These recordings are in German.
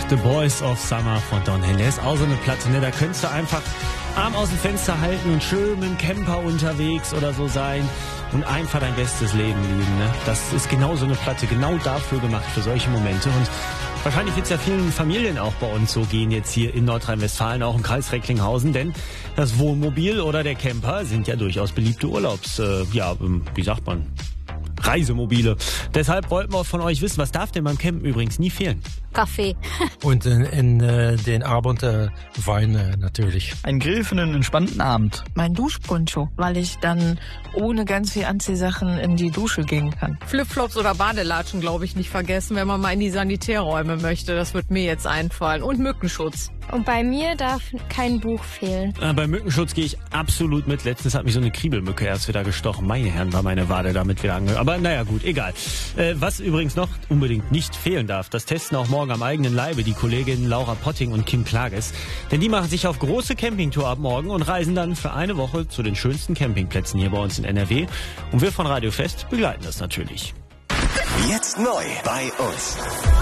The Boys of Summer von Don Henley. Ist auch so eine Platte, ne? Da könntest du einfach Arm aus dem Fenster halten und schön mit dem Camper unterwegs oder so sein und einfach dein bestes Leben leben, ne? Das ist genau so eine Platte, genau dafür gemacht, für solche Momente. Und wahrscheinlich wird es ja vielen Familien auch bei uns so gehen, jetzt hier in Nordrhein-Westfalen, auch im Kreis Recklinghausen, denn das Wohnmobil oder der Camper sind ja durchaus beliebte wie sagt man, Reisemobile. Deshalb wollten wir von euch wissen, was darf denn beim Campen übrigens nie fehlen? Kaffee. Und in den Abend Wein natürlich. Ein Grill für einen entspannten Abend. Mein Duschponcho, weil ich dann ohne ganz viel Anziehsachen in die Dusche gehen kann. Flipflops oder Badelatschen, glaube ich, nicht vergessen, wenn man mal in die Sanitärräume möchte. Das wird mir jetzt einfallen. Und Mückenschutz. Und bei mir darf kein Buch fehlen. Bei Mückenschutz gehe ich absolut mit. Letztens hat mich so eine Kriebelmücke erst wieder gestochen. Meine Herren, war meine Wade damit wieder angehört. Aber naja, gut, egal. Was übrigens noch unbedingt nicht fehlen darf, das testen auch morgen am eigenen Leibe die Kolleginnen Laura Potting und Kim Klages. Denn die machen sich auf große Campingtour ab morgen und reisen dann für eine Woche zu den schönsten Campingplätzen hier bei uns in NRW. Und wir von Radio Fest begleiten das natürlich. Jetzt neu bei uns.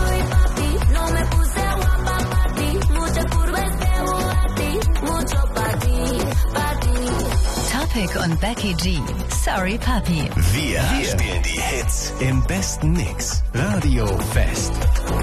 Topic und Becky G. Sorry Papi. Wir spielen die Hits im besten Mix. Radio Fest.